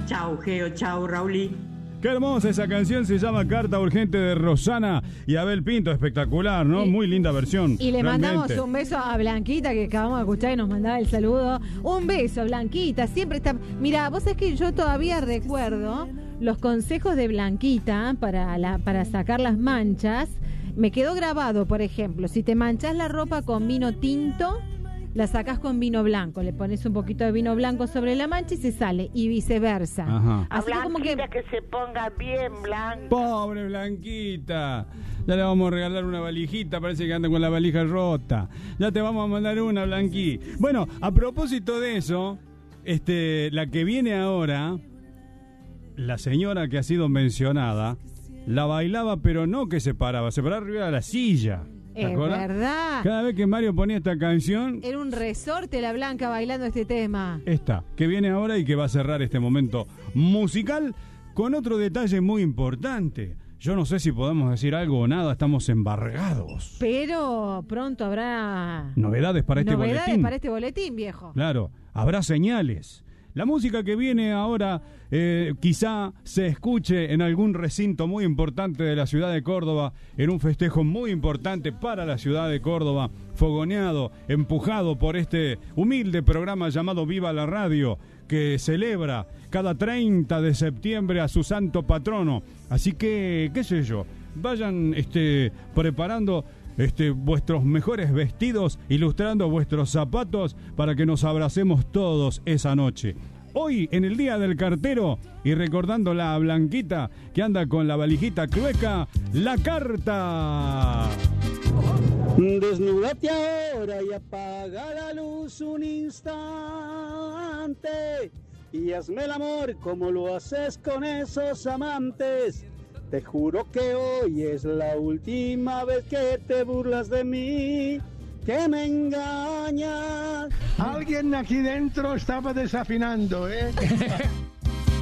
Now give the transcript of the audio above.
Chau, Geo, chau, Rauli. Qué hermosa esa canción, se llama Carta Urgente de Rosana y Abel Pinto, espectacular, ¿no? Muy linda versión. Y le realmente. mandamos un beso a Blanquita, que acabamos de escuchar y nos mandaba el saludo. Un beso, Blanquita, siempre está... Mira, vos sabés que yo todavía recuerdo los consejos de Blanquita para sacar las manchas. Me quedó grabado, por ejemplo, si te manchás la ropa con vino tinto, la sacás con vino blanco, le pones un poquito de vino blanco sobre la mancha y se sale, y viceversa. Ajá. Así que como que se ponga bien blanca. Pobre Blanquita. Ya le vamos a regalar una valijita, parece que anda con la valija rota. Ya te vamos a mandar una, Blanqui. Bueno, a propósito de eso, la que viene ahora, la señora que ha sido mencionada, la bailaba, pero no que se paraba arriba de la silla. es verdad. Cada vez que Mario ponía esta canción, Era un resorte la Blanca bailando este tema. esta, que viene ahora y que va a cerrar este momento musical con otro detalle muy importante. Yo no sé si podemos decir algo o nada, estamos embargados. Pero pronto habrá Novedades para este boletín. para este boletín, viejo. Claro, habrá señales. La música que viene ahora quizá se escuche en algún recinto muy importante de la ciudad de Córdoba, en un festejo muy importante para la ciudad de Córdoba, fogoneado, empujado por este humilde programa llamado Viva la Radio, que celebra cada 30 de septiembre a su santo patrono. Así que, qué sé yo, vayan preparando vuestros mejores vestidos, ilustrando vuestros zapatos para que nos abracemos todos esa noche. Hoy, en el Día del Cartero, y recordándola a Blanquita, que anda con la valijita clueca, la carta. Desnúdate ahora y apaga la luz un instante y hazme el amor como lo haces con esos amantes. Te juro que hoy es la última vez que te burlas de mí, que me engañas. Alguien aquí dentro estaba desafinando, ¿eh?